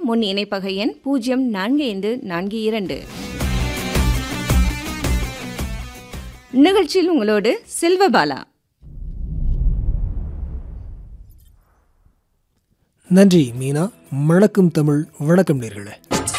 முன் இணைப்பக எண் 045442. நிகழ்ச்சியில் உங்களோடு செல்வபாலா. நன்றி மீனா. வணக்கம் தமிழ். வணக்கம் நேயர்களே.